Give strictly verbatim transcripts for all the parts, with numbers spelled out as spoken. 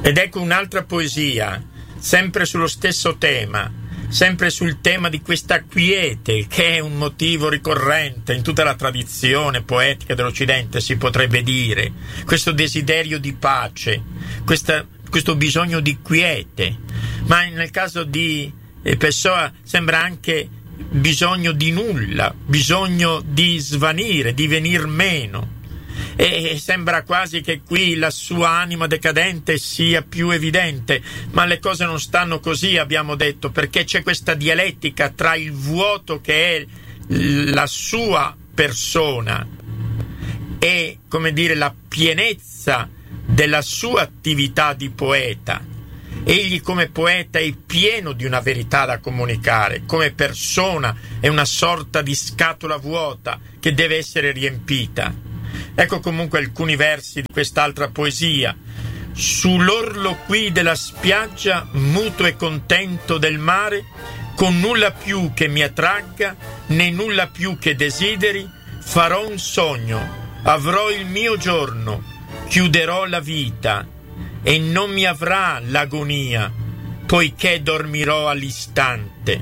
Ed ecco un'altra poesia, sempre sullo stesso tema, sempre sul tema di questa quiete, che è un motivo ricorrente in tutta la tradizione poetica dell'Occidente, si potrebbe dire, questo desiderio di pace, questa, questo bisogno di quiete, ma nel caso di Pessoa sembra anche bisogno di nulla, bisogno di svanire, di venir meno. E sembra quasi che qui la sua anima decadente sia più evidente, ma le cose non stanno così, abbiamo detto, perché c'è questa dialettica tra il vuoto che è la sua persona e, come dire, la pienezza della sua attività di poeta. Egli come poeta è pieno di una verità da comunicare, come persona è una sorta di scatola vuota che deve essere riempita. Ecco comunque alcuni versi di quest'altra poesia. Sull'orlo qui della spiaggia, muto e contento del mare, con nulla più che mi attragga, né nulla più che desideri, farò un sogno, avrò il mio giorno, chiuderò la vita, e non mi avrà l'agonia, poiché dormirò all'istante.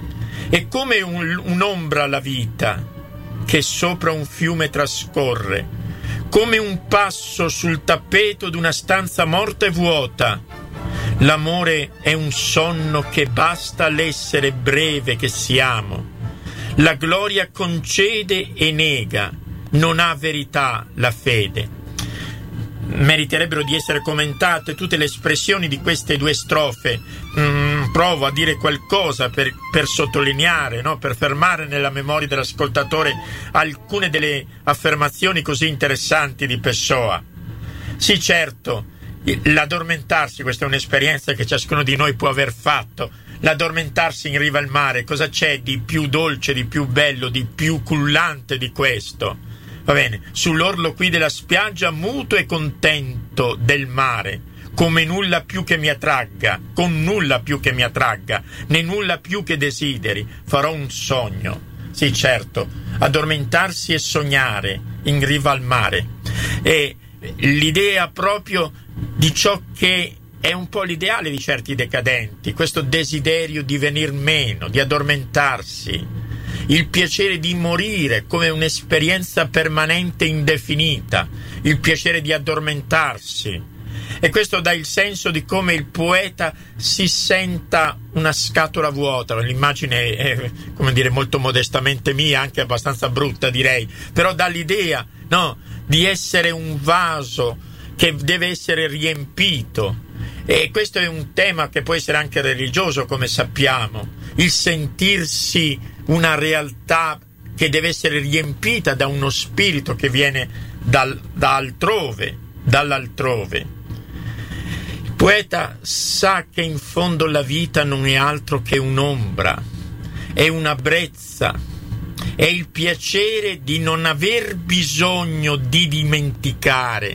È come un, un'ombra la vita, che sopra un fiume trascorre, come un passo sul tappeto d'una stanza morta e vuota. L'amore è un sonno che basta l'essere breve che siamo. La gloria concede e nega, non ha verità la fede. Meriterebbero di essere commentate tutte le espressioni di queste due strofe. Mm, provo a dire qualcosa per, per sottolineare, no? Per fermare nella memoria dell'ascoltatore alcune delle affermazioni così interessanti di Pessoa. Sì, certo, l'addormentarsi, questa è un'esperienza che ciascuno di noi può aver fatto. L'addormentarsi in riva al mare, cosa c'è di più dolce, di più bello, di più cullante di questo? Va bene, sull'orlo qui della spiaggia, muto e contento del mare, come nulla più che mi attragga, con nulla più che mi attragga, né nulla più che desideri, farò un sogno. Sì, certo, addormentarsi e sognare in riva al mare. E l'idea proprio di ciò che è un po' l'ideale di certi decadenti, questo desiderio di venir meno, di addormentarsi, il piacere di morire come un'esperienza permanente indefinita, il piacere di addormentarsi. E questo dà il senso di come il poeta si senta una scatola vuota. L'immagine è, come dire, molto modestamente mia, anche abbastanza brutta direi, però dà l'idea, no, di essere un vaso che deve essere riempito. E questo è un tema che può essere anche religioso, come sappiamo, il sentirsi una realtà che deve essere riempita da uno spirito che viene dal, da altrove, dall'altrove. Il poeta sa che in fondo la vita non è altro che un'ombra, è una brezza, è il piacere di non aver bisogno di dimenticare,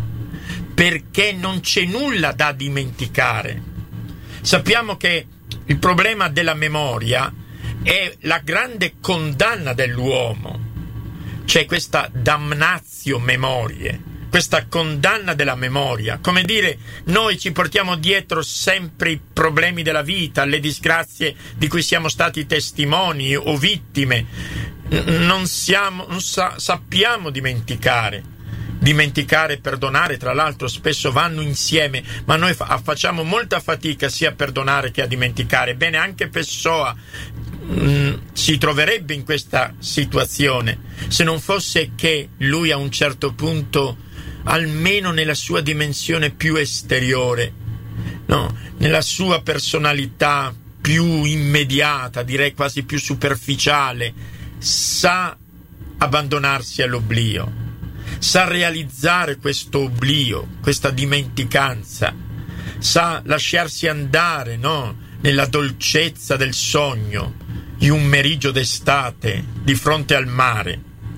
perché non c'è nulla da dimenticare. Sappiamo che il problema della memoria è la grande condanna dell'uomo. C'è questa damnatio memorie, questa condanna della memoria. Come dire, noi ci portiamo dietro sempre i problemi della vita, le disgrazie di cui siamo stati testimoni o vittime. Non siamo, non sa, sappiamo dimenticare. Dimenticare e perdonare, tra l'altro, spesso vanno insieme, ma noi fa- facciamo molta fatica sia a perdonare che a dimenticare. Bene, anche Pessoa mh, si troverebbe in questa situazione se non fosse che lui a un certo punto, almeno nella sua dimensione più esteriore, no, nella sua personalità più immediata, direi quasi più superficiale, sa abbandonarsi all'oblio. Sa realizzare questo oblio, questa dimenticanza, sa lasciarsi andare, no? Nella dolcezza del sogno di un meriggio d'estate di fronte al mare.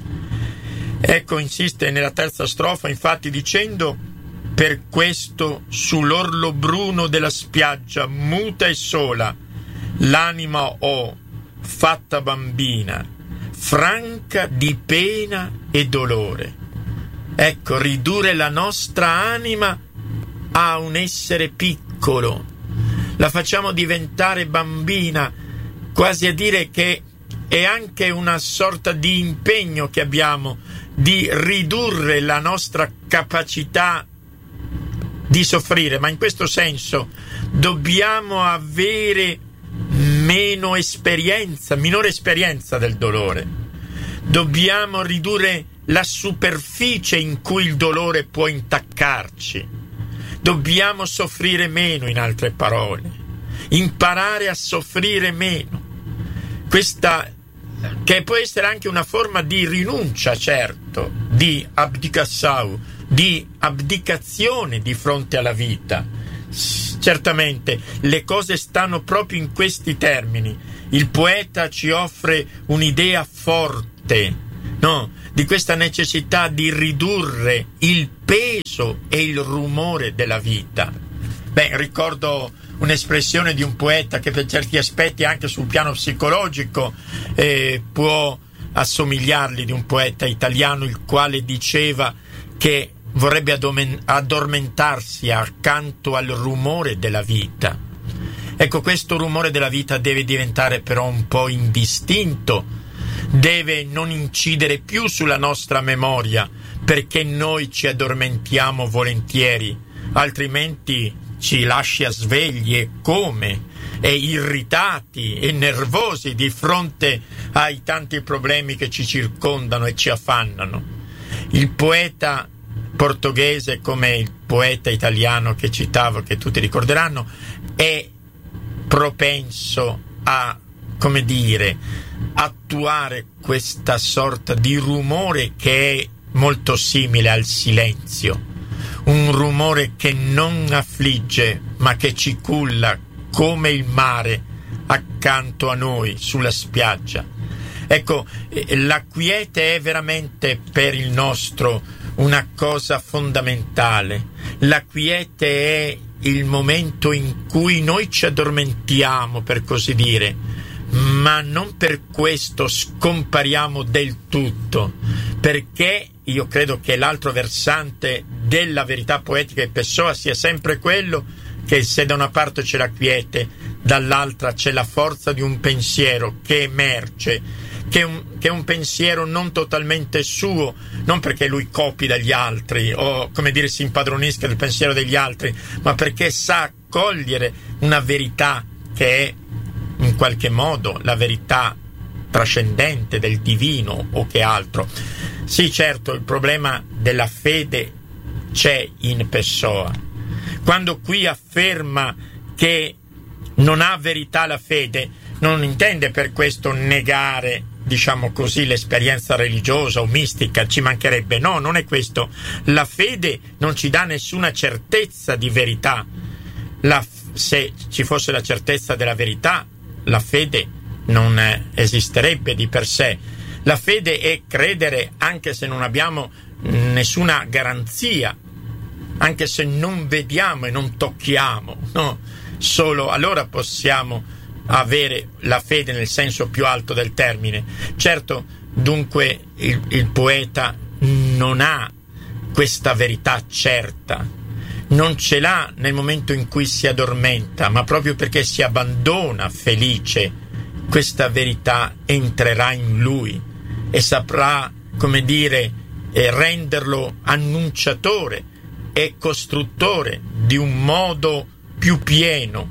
Ecco, insiste nella terza strofa, infatti, dicendo: per questo sull'orlo bruno della spiaggia, muta e sola, l'anima ho fatta bambina, franca di pena e dolore. Ecco, ridurre la nostra anima a un essere piccolo, la facciamo diventare bambina, quasi a dire che è anche una sorta di impegno che abbiamo di ridurre la nostra capacità di soffrire, ma in questo senso dobbiamo avere meno esperienza, minore esperienza del dolore. Dobbiamo ridurre la superficie in cui il dolore può intaccarci. Dobbiamo soffrire meno, in altre parole, imparare a soffrire meno. Questa che può essere anche una forma di rinuncia, certo, di abdicassau, di abdicazione di fronte alla vita. Certamente le cose stanno proprio in questi termini. Il poeta ci offre un'idea forte, no, di questa necessità di ridurre il peso e il rumore della vita. Beh, ricordo un'espressione di un poeta che per certi aspetti anche sul piano psicologico eh, può assomigliargli, di un poeta italiano il quale diceva che vorrebbe adome- addormentarsi accanto al rumore della vita. Ecco, questo rumore della vita deve diventare però un po' indistinto, deve non incidere più sulla nostra memoria, perché noi ci addormentiamo volentieri, altrimenti ci lascia svegli e come, e irritati e nervosi di fronte ai tanti problemi che ci circondano e ci affannano. Il poeta portoghese, come il poeta italiano che citavo, che tutti ricorderanno, è propenso a, come dire, attuare questa sorta di rumore che è molto simile al silenzio. Un rumore che non affligge, ma che ci culla come il mare accanto a noi sulla spiaggia. Ecco, la quiete è veramente per il nostro una cosa fondamentale. La quiete è il momento in cui noi ci addormentiamo, per così dire, ma non per questo scompariamo del tutto, perché io credo che l'altro versante della verità poetica di Pessoa sia sempre quello che se da una parte c'è la quiete, dall'altra c'è la forza di un pensiero che emerge, che è un, che è un pensiero non totalmente suo, non perché lui copi dagli altri o, come dire, si impadronisca del pensiero degli altri, ma perché sa cogliere una verità che è in qualche modo la verità trascendente del divino o che altro. Sì, certo, il problema della fede c'è in Pessoa. Quando qui afferma che non ha verità la fede, non intende per questo negare, diciamo così, l'esperienza religiosa o mistica, ci mancherebbe. No, non è questo. La fede non ci dà nessuna certezza di verità. La, se ci fosse la certezza della verità, la fede non esisterebbe di per sé. La fede è credere anche se non abbiamo nessuna garanzia, anche se non vediamo e non tocchiamo, no? Solo allora possiamo avere la fede nel senso più alto del termine. Certo, dunque il, il poeta non ha questa verità certa, non ce l'ha nel momento in cui si addormenta, ma proprio perché si abbandona felice, questa verità entrerà in lui e saprà, come dire, renderlo annunciatore e costruttore di un modo più pieno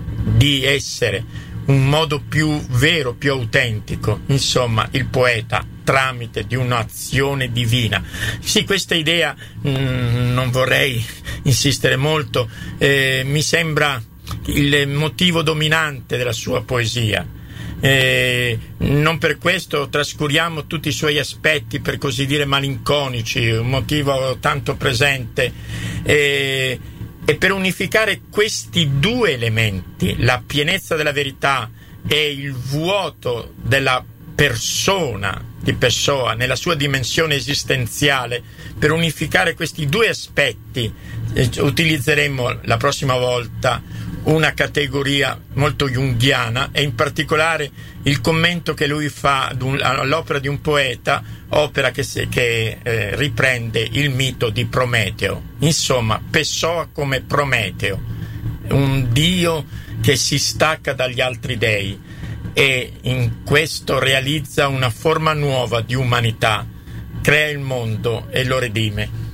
di essere, un modo più vero, più autentico. Insomma, il poeta tramite di un'azione divina. Sì, questa idea mh, non vorrei insistere molto, eh, mi sembra il motivo dominante della sua poesia. Eh, non per questo trascuriamo tutti i suoi aspetti, per così dire, malinconici, un motivo tanto presente, eh, e per unificare questi due elementi, la pienezza della verità e il vuoto della persona di Pessoa nella sua dimensione esistenziale, per unificare questi due aspetti eh, utilizzeremo la prossima volta una categoria molto junghiana, e in particolare il commento che lui fa ad un, all'opera di un poeta, opera che, se, che eh, riprende il mito di Prometeo. Insomma, Pessoa come Prometeo, un dio che si stacca dagli altri dei e in questo realizza una forma nuova di umanità, crea il mondo e lo redime.